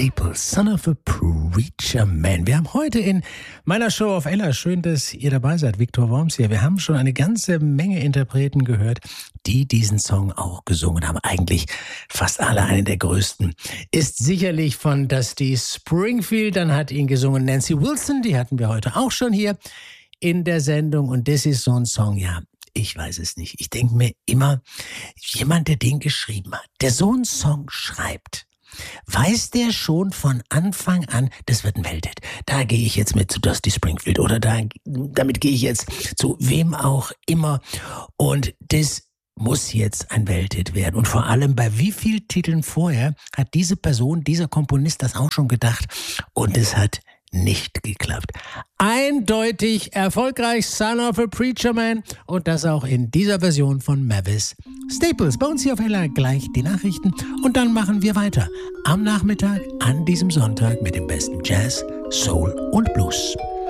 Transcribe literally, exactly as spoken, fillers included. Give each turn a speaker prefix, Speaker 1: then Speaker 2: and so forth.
Speaker 1: Staples, Son of a Preacher Man. Wir haben heute in meiner Show auf Ella, schön, dass ihr dabei seid, Viktor Worms hier. Wir haben schon eine ganze Menge Interpreten gehört, die diesen Song auch gesungen haben. Eigentlich fast alle, einen der größten. Ist sicherlich von Dusty Springfield, dann hat ihn gesungen Nancy Wilson, die hatten wir heute auch schon hier in der Sendung. Und das ist so ein Song, ja, ich weiß es nicht. Ich denke mir immer, jemand, der den geschrieben hat, der so einen Song schreibt, weiß der schon von Anfang an, das wird ein Welthit. Da gehe ich jetzt mit zu Dusty Springfield oder da, damit gehe ich jetzt zu wem auch immer. Und das muss jetzt ein Welthit werden. Und vor allem, bei wie vielen Titeln vorher hat diese Person, dieser Komponist das auch schon gedacht und es hat nicht geklappt. Eindeutig erfolgreich, Son of a Preacher Man, und das auch in dieser Version von Mavis Staples. Bei uns hier auf Ella gleich die Nachrichten und dann machen wir weiter am Nachmittag an diesem Sonntag mit dem besten Jazz, Soul und Blues.